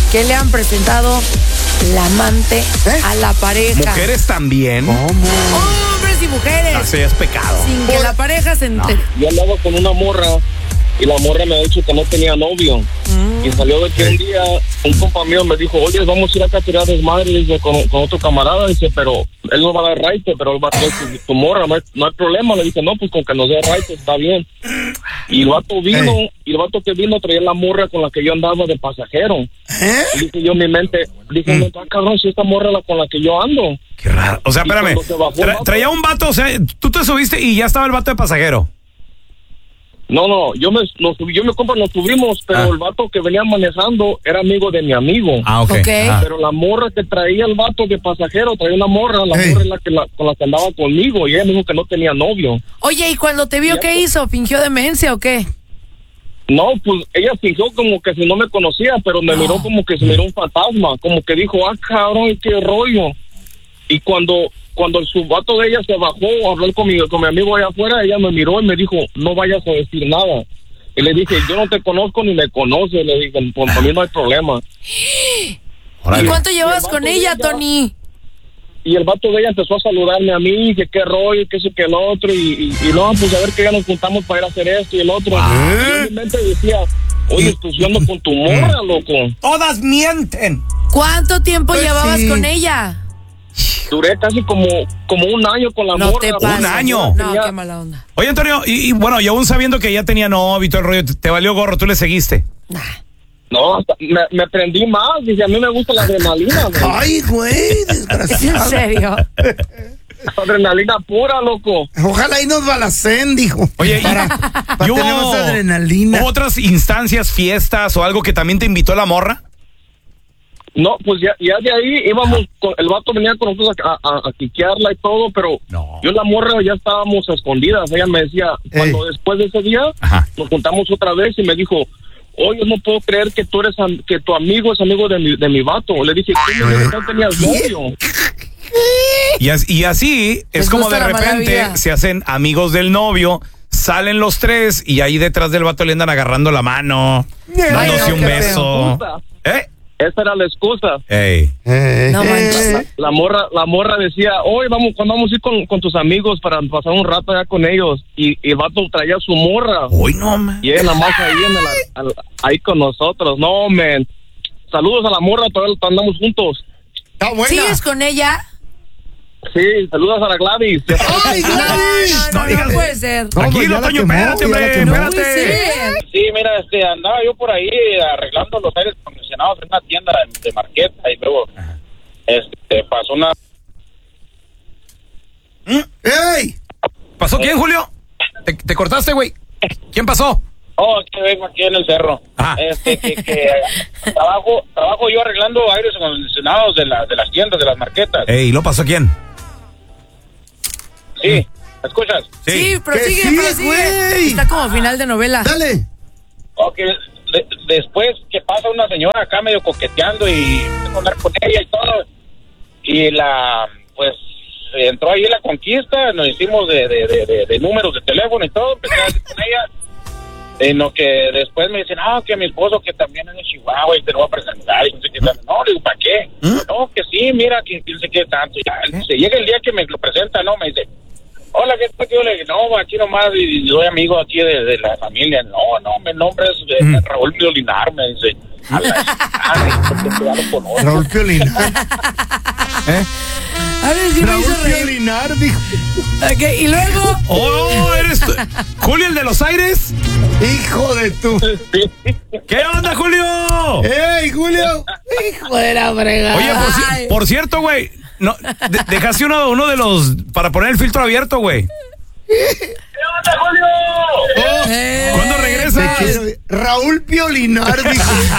que le han presentado la amante a la pareja. ¿Mujeres también? ¿Cómo? Hombres y mujeres. No, eso ya es pecado. Sin que la pareja se entere. Yo andaba con una morra y la morra me ha dicho que no tenía novio. Y salió de que un día un compa mío me dijo, oye, vamos a ir acá a tirar desmadre, dice, con otro camarada, dice, pero él no va a dar raite, pero él va a hacer tu morra, no hay problema. Le dije, no, pues con que nos dé raite está bien. Y el vato vino, y el vato que vino traía la morra con la que yo andaba de pasajero. Y dije yo en mi mente, dije, cabrón, si esta morra con la que yo ando. Qué raro. O sea, espérame, traía un vato, o sea, tú te subiste y ya estaba el vato de pasajero. No, yo me compro, nos subimos, pero el vato que venía manejando era amigo de mi amigo. Ah, ok. Pero la morra que traía el vato de pasajero, traía una morra, la morra es con la que andaba conmigo, y ella me dijo que no tenía novio. Oye, ¿y cuando te vio qué hizo? ¿Fingió demencia o qué? No, pues ella fingió como que si no me conocía, pero me miró como que se miró un fantasma, como que dijo, cabrón, qué rollo. Y cuando el subato de ella se bajó a hablar con mi amigo allá afuera, ella me miró y me dijo, no vayas a decir nada. Y le dije, yo no te conozco ni me conoces. Le dije, por mí no hay problema. ¿Y cuánto llevas con ella, Tony? Y el vato de ella empezó a saludarme a mí, que qué rollo, que eso, que el otro. Y no, pues a ver que ya nos juntamos para ir a hacer esto y el otro. Y yo en mi mente decía, oye, pues yo ando con tu morra, loco. Todas mienten. ¿Cuánto tiempo llevabas con ella? Duré casi como un año con la morra. Te pases. ¿Un año? No, qué mala onda. Oye, Antonio, y bueno, y aún sabiendo que ya tenía novio y todo el rollo, te valió gorro, tú le seguiste. No, hasta me prendí más. Dice, a mí me gusta la adrenalina. Ay, güey, desgraciado. ¿En serio? Adrenalina pura, loco. Ojalá ahí nos balacen, dijo. Oye, para ¿y tener más adrenalina. ¿Hubo otras instancias, fiestas o algo que también te invitó la morra? No, pues ya de ahí íbamos, el vato venía con nosotros a quiquearla y todo, pero yo y la morra ya estábamos escondidas. Ella me decía, cuando después de ese día, nos juntamos otra vez y me dijo, oye, no puedo creer que tú eres, que tu amigo es amigo de mi vato. Le dije, ¿cómo no tenías novio? Y así es como de repente se hacen amigos del novio, salen los tres y ahí detrás del vato le andan agarrando la mano, dándose un beso. Esa era la excusa. No manches. La morra decía, oye, cuando vamos a ir con tus amigos para pasar un rato allá con ellos. Y el vato traía su morra. Uy, no, man. Y ella nada más ahí con nosotros. No, man. Saludos a la morra, todavía andamos juntos. ¿Sigues con ella? Sí, saludos a la Gladys. ¡Ay, Gladys! No puede ser. Tranquilo, Toño, espérate, hombre, espérate. Sí, mira, andaba yo por ahí arreglando los aires acondicionados en una tienda de Marqueta y luego pasó una... ¡Ey! ¿Pasó quién, Julio? ¿Te cortaste, güey? ¿Quién pasó? Oh, es que vengo aquí en el cerro. Que trabajo yo arreglando aires acondicionados de las tiendas, de las marquetas. ¿Y lo pasó quién? Sí, ¿me escuchas? Sí, prosigue. Está como final de novela. Dale. Ok, después que pasa una señora acá medio coqueteando y empezó a hablar con ella y todo. Y pues entró ahí la conquista, nos hicimos de números de teléfono y todo, empecé a hablar con ella. En lo que después me dicen, que mi esposo que también es de Chihuahua y te lo va a presentar y no sé qué tal. No, le digo, ¿para qué? No, que sí, mira, que no sé qué tanto. Ya, se llega el día que me lo presenta, ¿no? Me dice, hola, ¿qué tal? Yo le digo, no, aquí nomás y soy amigo aquí de la familia. No, mi nombre es Raúl Piolinar, me dice. Raúl Piolinar. A ver si me hizo reír. Piolinar, dijo. Ok, y luego... ¡Oh, eres tú! ¿Julio, el de los aires? Hijo de tu... ¿Qué onda, Julio? ¡Ey, Julio! Hijo de la fregada. Oye, por cierto, güey, no, dejaste uno de los... para poner el filtro abierto, güey. ¿Qué onda, Julio? ¿Cuándo regresas? Raúl Piolinar, dijo.